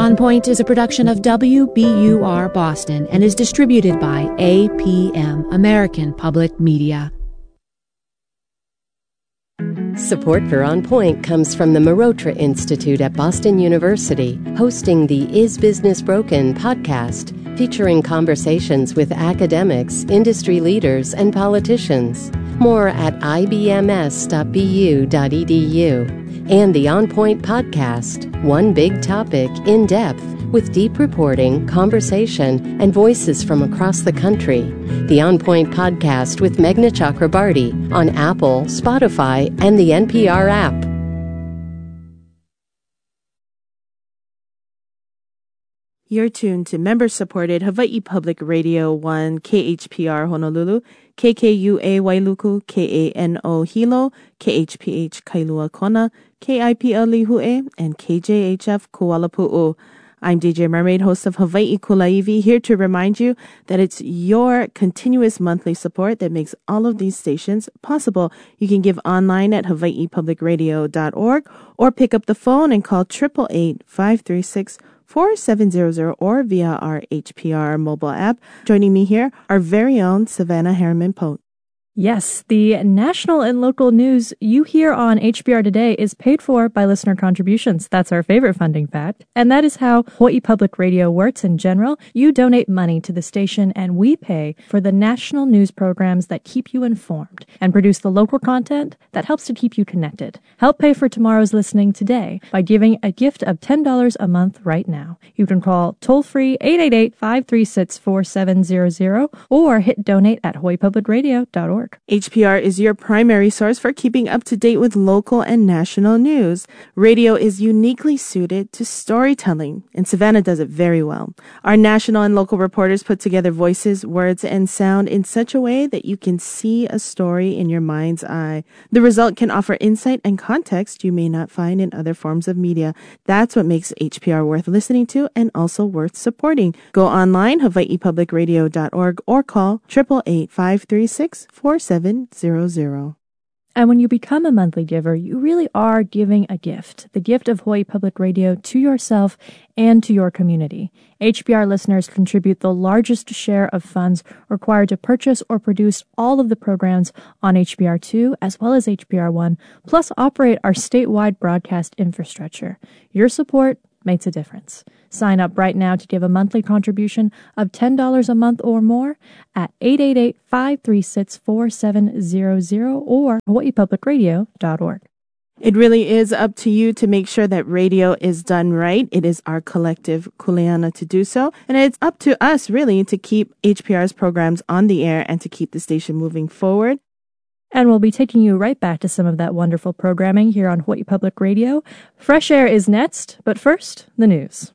On Point is a production of WBUR Boston and is distributed by APM, American Public Media. Support for On Point comes from the Marotra Institute at Boston University, hosting the Is Business Broken podcast, featuring conversations with academics, industry leaders, and politicians. More at ibms.bu.edu. And the On Point podcast, one big topic in depth, with deep reporting, conversation, and voices from across the country. The On Point podcast with Meghna Chakrabarty on Apple, Spotify, and the NPR app. You're tuned to member-supported Hawaii Public Radio 1, KHPR Honolulu, KKUA Wailuku, KANO Hilo, KHPH Kailua Kona, KIPL Lihue, and KJHF Kuala Pu'u. I'm DJ Mermaid, host of Hawaii Kulaivi, here to remind you that it's your continuous monthly support that makes all of these stations possible. You can give online at hawaiipublicradio.org or pick up the phone and call 888-536-4700 or via our HPR mobile app. Joining me here, our very own Savannah Harriman-Pote. Yes, the national and local news you hear on HBR Today is paid for by listener contributions. That's our favorite funding fact. And that is how Hawaii Public Radio works in general. You donate money to the station and we pay for the national news programs that keep you informed and produce the local content that helps to keep you connected. Help pay for tomorrow's listening today by giving a gift of $10 a month right now. You can call toll-free 888-536-4700 or hit donate at hawaiipublicradio.org. HPR is your primary source for keeping up to date with local and national news. Radio is uniquely suited to storytelling, and Savannah does it very well. Our national and local reporters put together voices, words, and sound in such a way that you can see a story in your mind's eye. The result can offer insight and context you may not find in other forms of media. That's what makes HPR worth listening to and also worth supporting. Go online, hawaiipublicradio.org, or call 888-536-4700. And when you become a monthly giver, you really are giving a gift, the gift of Hawaii Public Radio to yourself and to your community. HBR listeners contribute the largest share of funds required to purchase or produce all of the programs on HBR2 as well as HBR1, plus operate our statewide broadcast infrastructure. Your support makes a difference. Sign up right now to give a monthly contribution of $10 a month or more at 888-536-4700 or hawaiipublicradio.org. It really is up to you to make sure that radio is done right. It is our collective kuleana to do so. And it's up to us, really, to keep HPR's programs on the air and to keep the station moving forward. And we'll be taking you right back to some of that wonderful programming here on Hawaii Public Radio. Fresh Air is next, but first, the news.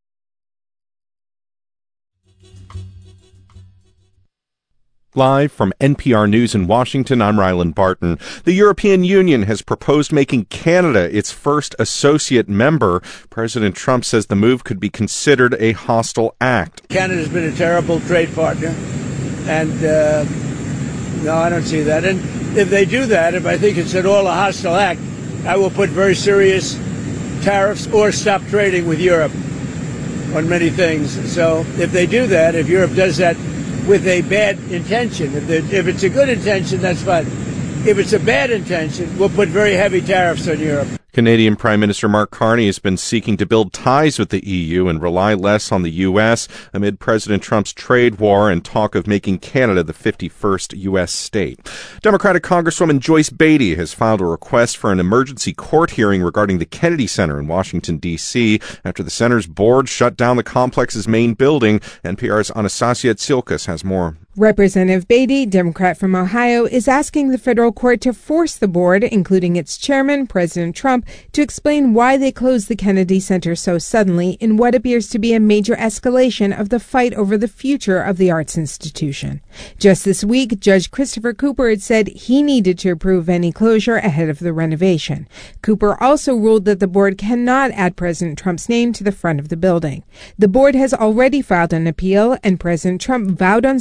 Live from NPR News in Washington, I'm Ryland Barton. The European Union has proposed making Canada its first associate member. President Trump says the move could be considered a hostile act. Canada's been a terrible trade partner, and no, I don't see that. And if they do that, if I think it's at all a hostile act, I will put very serious tariffs or stop trading with Europe on many things. So if they do that, if Europe does that with a bad intention, if it's a good intention, that's fine. If it's a bad intention, we'll put very heavy tariffs on Europe. Canadian Prime Minister Mark Carney has been seeking to build ties with the EU and rely less on the U.S. amid President Trump's trade war and talk of making Canada the 51st U.S. state. Democratic Congresswoman Joyce Beatty has filed a request for an emergency court hearing regarding the Kennedy Center in Washington, D.C. after the center's board shut down the complex's main building. NPR's Anastasia Tsilkas has more. Representative Beatty, Democrat from Ohio, is asking the federal court to force the board, including its chairman, President Trump, to explain why they closed the Kennedy Center so suddenly in what appears to be a major escalation of the fight over the future of the arts institution. Just this week, Judge Christopher Cooper had said he needed to approve any closure ahead of the renovation. Cooper also ruled that the board cannot add President Trump's name to the front of the building. The board has already filed an appeal, and President Trump vowed on social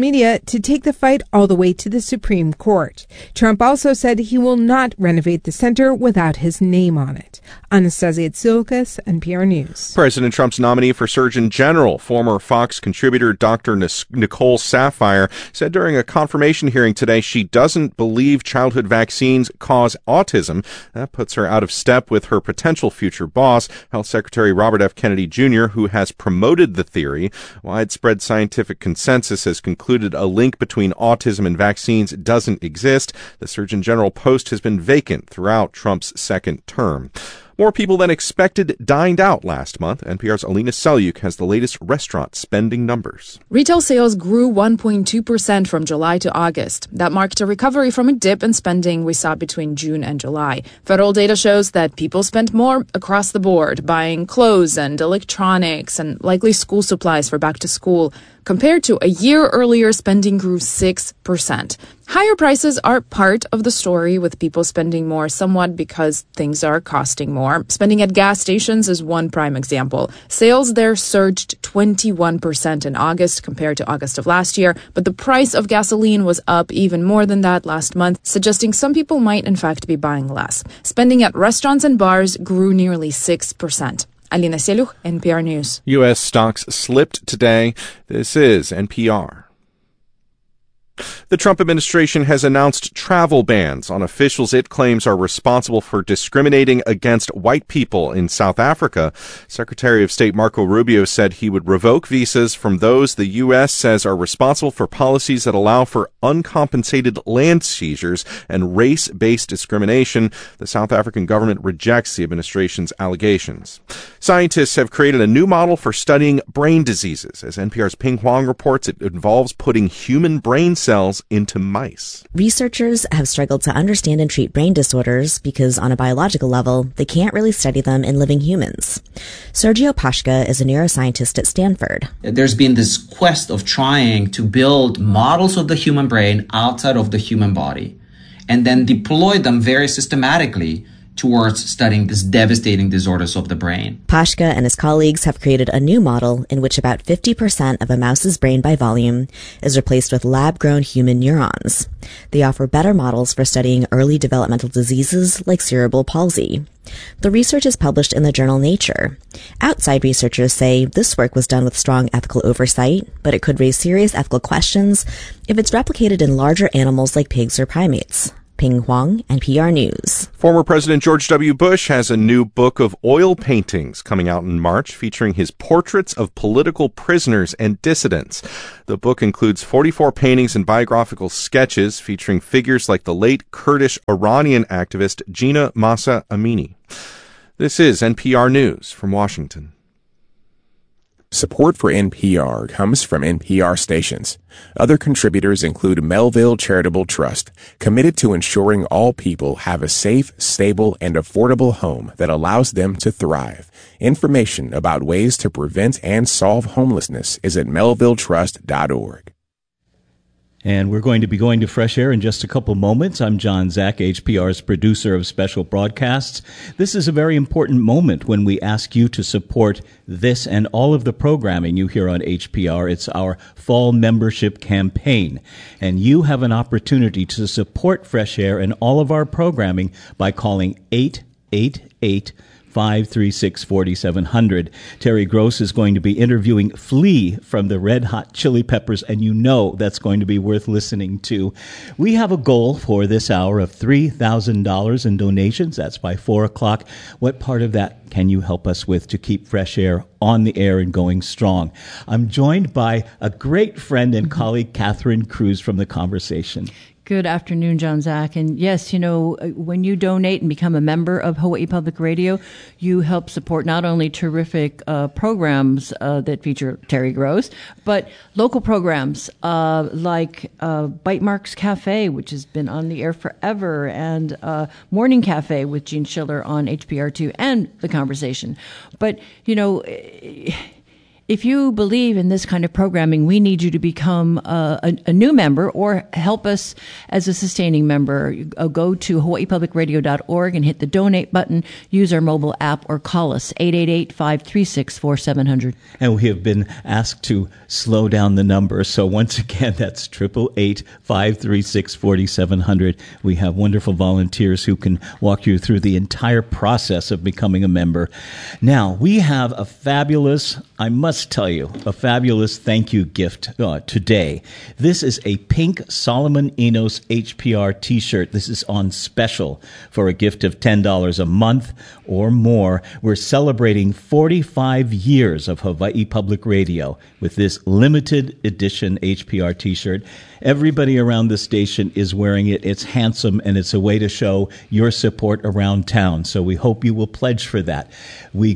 media to take the fight all the way to the Supreme Court. Trump also said he will not renovate the center without his name on it. Anastasia Tsilkas, NPR News. President Trump's nominee for Surgeon General, former Fox contributor Dr. Nicole Saphier, said during a confirmation hearing today she doesn't believe childhood vaccines cause autism. That puts her out of step with her potential future boss, Health Secretary Robert F. Kennedy Jr., who has promoted the theory. Widespread scientific consensus has concluded a link between autism and vaccines doesn't exist. The Surgeon General post has been vacant throughout Trump's second term. More people than expected dined out last month. NPR's Alina Selyuk has the latest restaurant spending numbers. Retail sales grew 1.2% from July to August. That marked a recovery from a dip in spending we saw between June and July. Federal data shows that people spent more across the board, buying clothes and electronics and likely school supplies for back to school. Compared to a year earlier, spending grew 6%. Higher prices are part of the story, with people spending more somewhat because things are costing more. Spending at gas stations is one prime example. Sales there surged 21% in August compared to August of last year, but the price of gasoline was up even more than that last month, suggesting some people might in fact be buying less. Spending at restaurants and bars grew nearly 6%. Alina Selyuk, NPR News. U.S. stocks slipped today. This is NPR. The Trump administration has announced travel bans on officials it claims are responsible for discriminating against white people in South Africa. Secretary of State Marco Rubio said he would revoke visas from those the U.S. says are responsible for policies that allow for uncompensated land seizures and race-based discrimination. The South African government rejects the administration's allegations. Scientists have created a new model for studying brain diseases. As NPR's Ping Huang reports, it involves putting human brain cells into mice. Researchers have struggled to understand and treat brain disorders because on a biological level, they can't really study them in living humans. Sergio Pashka is a neuroscientist at Stanford. There's been this quest of trying to build models of the human brain outside of the human body and then deploy them very systematically towards studying these devastating disorders of the brain. Pashka and his colleagues have created a new model in which about 50% of a mouse's brain by volume is replaced with lab-grown human neurons. They offer better models for studying early developmental diseases like cerebral palsy. The research is published in the journal Nature. Outside researchers say this work was done with strong ethical oversight, but it could raise serious ethical questions if it's replicated in larger animals like pigs or primates. Ping Huang, NPR News. Former President George W. Bush has a new book of oil paintings coming out in March featuring his portraits of political prisoners and dissidents. The book includes 44 paintings and biographical sketches featuring figures like the late Kurdish Iranian activist Jina Mahsa Amini. This is NPR News from Washington. Support for NPR comes from NPR stations. Other contributors include Melville Charitable Trust, committed to ensuring all people have a safe, stable, and affordable home that allows them to thrive. Information about ways to prevent and solve homelessness is at melvilletrust.org. And we're going to be going to Fresh Air in just a couple moments. I'm John Zach, HPR's producer of special broadcasts. This is a very important moment when we ask you to support this and all of the programming you hear on HPR. It's our fall membership campaign. And you have an opportunity to support Fresh Air and all of our programming by calling 888-536-4700. Terry Gross is going to be interviewing Flea from the Red Hot Chili Peppers, and you know that's going to be worth listening to. We have a goal for this hour of $3,000 in donations. That's by 4 o'clock. What part of that can you help us with to keep Fresh Air on the air and going strong? I'm joined by a great friend and colleague, Catherine Cruz from The Conversation. Good afternoon, John Zach. And yes, you know, when you donate and become a member of Hawaii Public Radio, you help support not only terrific programs that feature Terry Gross, but local programs like Bite Marks Cafe, which has been on the air forever, and Morning Cafe with Gene Schiller on HPR2 and The Conversation. But, you know, if you believe in this kind of programming, we need you to become a new member or help us as a sustaining member. Go to hawaiipublicradio.org and hit the donate button, use our mobile app, or call us 888-536-4700. And we have been asked to slow down the number. So once again, that's 888-536-4700. We have wonderful volunteers who can walk you through the entire process of becoming a member. Now, we have a fabulous, I must tell you, a fabulous thank you gift today. This is a pink Solomon Enos HPR t-shirt. This is on special for a gift of $10 a month or more. We're celebrating 45 years of Hawaii Public Radio with this limited edition HPR t-shirt. Everybody around the station is wearing it. It's handsome, and it's a way to show your support around town. So we hope you will pledge for that. We're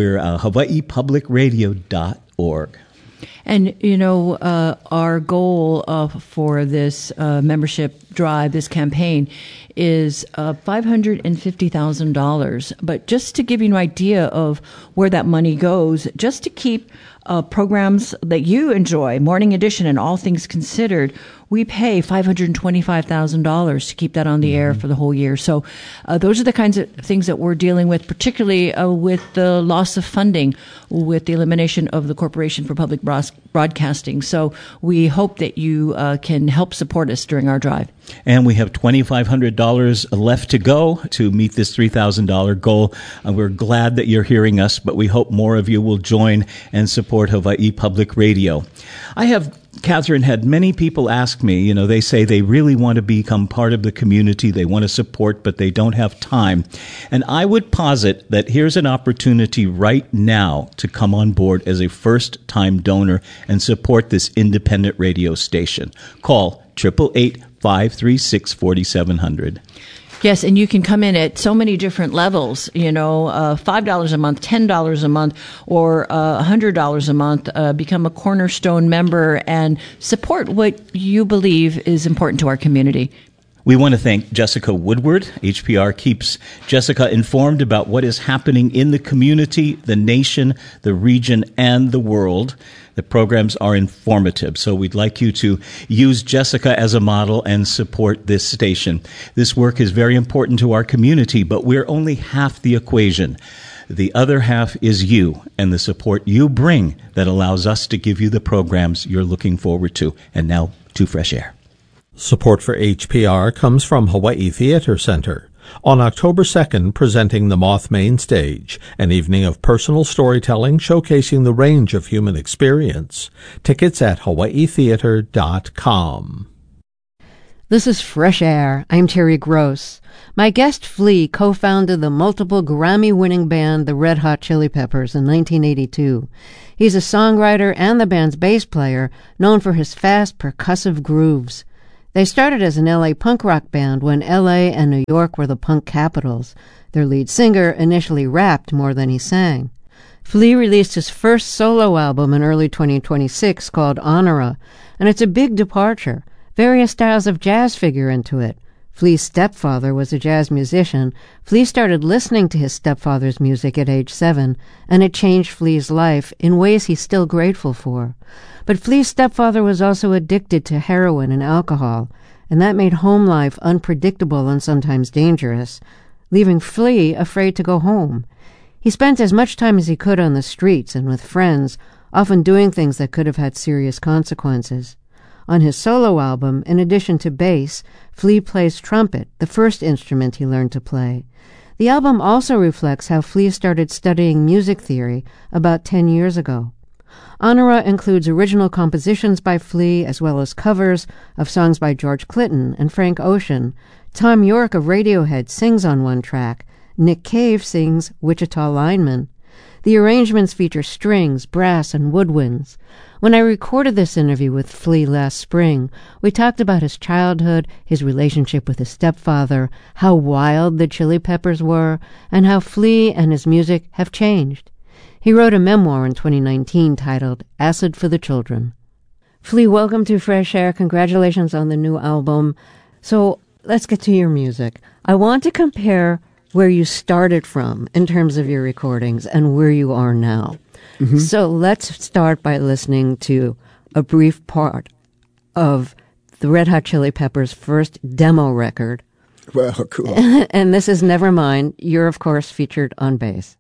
hawaiipublicradio.org. And, you know, our goal for this membership drive, this campaign, is $550,000. But just to give you an idea of where that money goes, just to keep programs that you enjoy, Morning Edition and All Things Considered, we pay $525,000 to keep that on the air for the whole year. So those are the kinds of things that we're dealing with, particularly with the loss of funding, with the elimination of the Corporation for Public Broadcasting. So we hope that you can help support us during our drive. And we have $2,500 left to go to meet this $3,000 goal. We're glad that you're hearing us, but we hope more of you will join and support Hawaii Public Radio. Catherine, had many people ask me, they say they really want to become part of the community, they want to support, but they don't have time. And I would posit that here's an opportunity right now to come on board as a first-time donor and support this independent radio station. Call 888-536-4700. Yes, and you can come in at so many different levels, $5 a month, $10 a month, or $100 a month. Become a cornerstone member and support what you believe is important to our community. We want to thank Jessica Woodward. HPR keeps Jessica informed about what is happening in the community, the nation, the region, and the world. The programs are informative, so we'd like you to use Jessica as a model and support this station. This work is very important to our community, but we're only half the equation. The other half is you and the support you bring that allows us to give you the programs you're looking forward to. And now to Fresh Air. Support for HPR comes from Hawaii Theater Center. On October 2nd, presenting The Moth Main Stage, an evening of personal storytelling showcasing the range of human experience. Tickets at hawaiitheater.com. This is Fresh Air. I'm Terry Gross. My guest, Flea, co-founded the multiple Grammy-winning band the Red Hot Chili Peppers in 1982. He's a songwriter and the band's bass player, known for his fast, percussive grooves. They started as an LA punk rock band when LA and New York were the punk capitals. Their lead singer initially rapped more than he sang. Flea released his first solo album in early 2026 called Honora, and it's a big departure. Various styles of jazz figure into it. Flea's stepfather was a jazz musician. Flea started listening to his stepfather's music at age 7, and it changed Flea's life in ways he's still grateful for. But Flea's stepfather was also addicted to heroin and alcohol, and that made home life unpredictable and sometimes dangerous, leaving Flea afraid to go home. He spent as much time as he could on the streets and with friends, often doing things that could have had serious consequences. On his solo album, in addition to bass, Flea plays trumpet, the first instrument he learned to play. The album also reflects how Flea started studying music theory about 10 years ago. Honora includes original compositions by Flea as well as covers of songs by George Clinton and Frank Ocean. Tom York of Radiohead sings on one track. Nick Cave sings Wichita Lineman. The arrangements feature strings, brass, and woodwinds. When I recorded this interview with Flea last spring, we talked about his childhood, his relationship with his stepfather, how wild the Chili Peppers were, and how Flea and his music have changed. He wrote a memoir in 2019 titled Acid for the Children. Flea, welcome to Fresh Air. Congratulations on the new album. So let's get to your music. I want to compare where you started from in terms of your recordings and where you are now. Mm-hmm. So let's start by listening to a brief part of the Red Hot Chili Peppers' first demo record. Well, cool. And this is Nevermind. You're, of course, featured on bass.